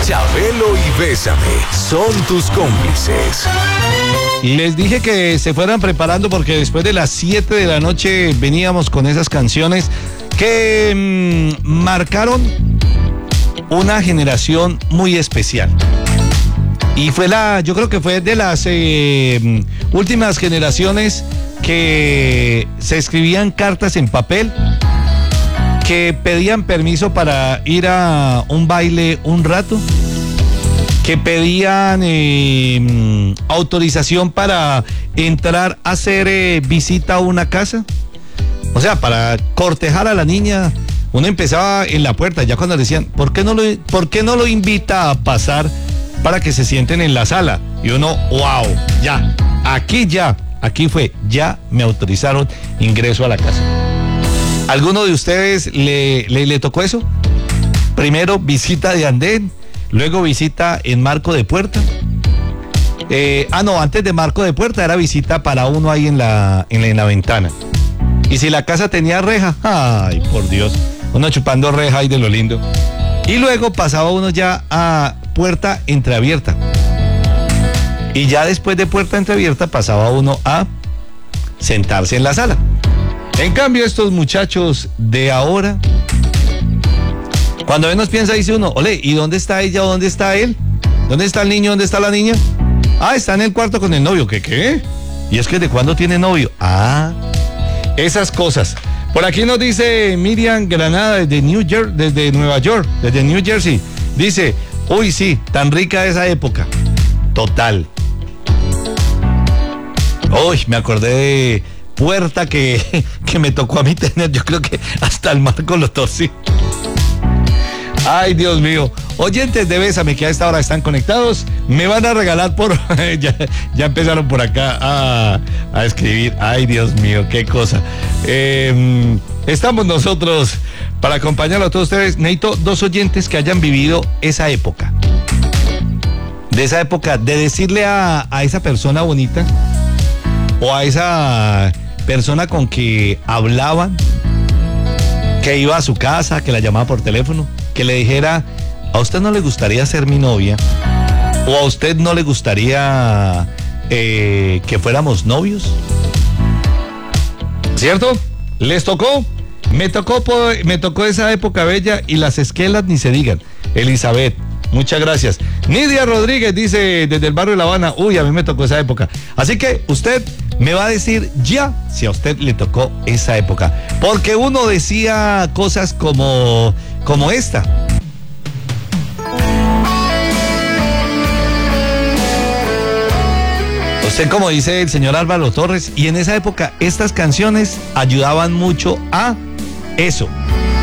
Chabelo y Bésame son tus cómplices. Les dije que se fueran preparando porque después de las 7 de la noche veníamos con esas canciones que marcaron una generación muy especial. Y yo creo que fue de las últimas generaciones que se escribían cartas en papel, que pedían permiso para ir a un baile un rato, que pedían autorización para entrar a hacer visita a una casa. O sea, para cortejar a la niña, uno empezaba en la puerta, ya cuando le decían, ¿por qué no lo invita a pasar para que se sienten en la sala? Y uno, wow, aquí fue, ya me autorizaron ingreso a la casa. ¿Alguno de ustedes le tocó eso? Primero visita de andén, luego visita en marco de puerta. Antes de marco de puerta era visita para uno ahí en la ventana. Y si la casa tenía reja, ay, por Dios, uno chupando reja ahí de lo lindo. Y luego pasaba uno ya a puerta entreabierta. Y ya después de puerta entreabierta pasaba uno a sentarse en la sala. En cambio, estos muchachos de ahora, cuando menos piensa, dice uno, ole, ¿y dónde está ella o dónde está él? ¿Dónde está el niño? ¿Dónde está la niña? Está en el cuarto con el novio. ¿Qué? ¿Y es que de cuándo tiene novio? Esas cosas. Por aquí nos dice Miriam Granada desde Nueva York, desde New Jersey. Dice, uy, sí, tan rica esa época. Total. Uy, me acordé de puerta que me tocó a mí tener. Yo creo que hasta el marco lo torcí. Ay, Dios mío. Oyentes de Bésame que a esta hora están conectados, me van a regalar ya empezaron por acá a escribir. Ay, Dios mío, qué cosa. Estamos nosotros para acompañarlo a todos ustedes. Necesito 2 oyentes que hayan vivido esa época. De esa época, de decirle a esa persona bonita o a esa persona con que hablaban, que iba a su casa, que la llamaba por teléfono, que le dijera, ¿a usted no le gustaría ser mi novia? ¿O a usted no le gustaría que fuéramos novios? ¿Cierto? ¿Les tocó? Me tocó esa época bella y las esquelas ni se digan. Elizabeth, muchas gracias. Nidia Rodríguez dice desde el barrio de La Habana, uy, a mí me tocó esa época. Así que usted me va a decir ya si a usted le tocó esa época. Porque uno decía cosas como esta. Usted, como dice el señor Álvaro Torres, y en esa época estas canciones ayudaban mucho a eso.